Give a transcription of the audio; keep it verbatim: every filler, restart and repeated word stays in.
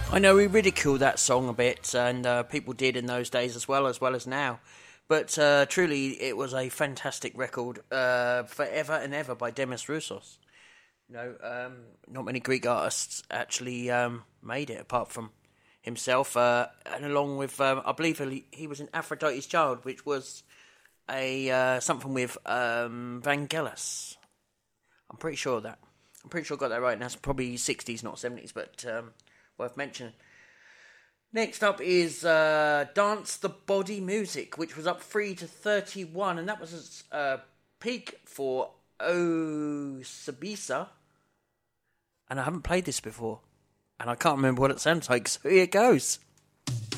I know we ridiculed that song a bit, and uh, people did in those days as well, as well as now. But uh, truly, it was a fantastic record, uh, forever and ever by Demis Roussos. You know, um, not many Greek artists actually um, made it, apart from himself, uh, and along with, um, I believe he, he was in Aphrodite's Child, which was a uh, something with um, Vangelis. I'm pretty sure of that. I'm pretty sure I got that right, and that's probably sixties, not seventies, but um, worth mentioning. Next up is uh, Dance the Body Music, which was up three to thirty-one, and that was a uh, peak for O Sabisa. And I haven't played this before, and I can't remember what it sounds like, so here it goes.